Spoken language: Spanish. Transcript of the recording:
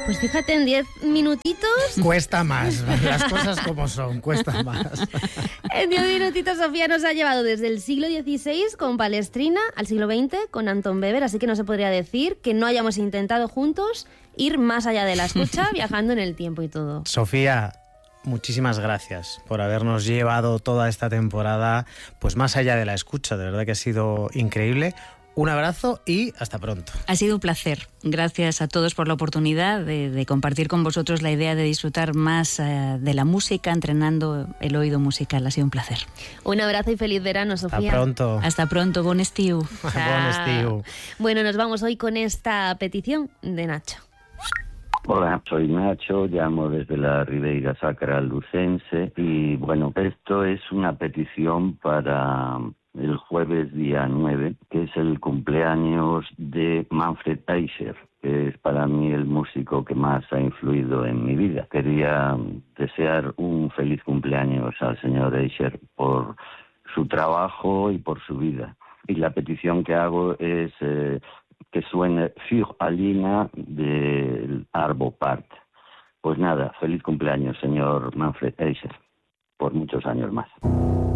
Pues fíjate, en 10 minutitos... Cuesta más, las cosas como son, cuesta más. En 10 minutitos Sofía nos ha llevado desde el siglo XVI con Palestrina al siglo XX con Anton Weber, así que no se podría decir que no hayamos intentado juntos ir más allá de la escucha, viajando en el tiempo y todo. Sofía, muchísimas gracias por habernos llevado toda esta temporada pues más allá de la escucha, de verdad que ha sido increíble. Un abrazo y hasta pronto. Ha sido un placer. Gracias a todos por la oportunidad de compartir con vosotros la idea de disfrutar más de la música, entrenando el oído musical. Ha sido un placer. Un abrazo y feliz verano, Sofía. Hasta pronto. Hasta pronto. Bon estiu. Bon estiu. Bueno, nos vamos hoy con esta petición de Nacho. Hola, soy Nacho, llamo desde la Ribeira Sacra lucense y bueno, esto es una petición para el jueves día 9, que es el cumpleaños de Manfred Eicher, que es para mí el músico que más ha influido en mi vida. Quería desear un feliz cumpleaños al señor Eicher por su trabajo y por su vida. Y la petición que hago es que suene Für Alina del Arvo Part. Pues nada, feliz cumpleaños, señor Manfred Eicher, por muchos años más.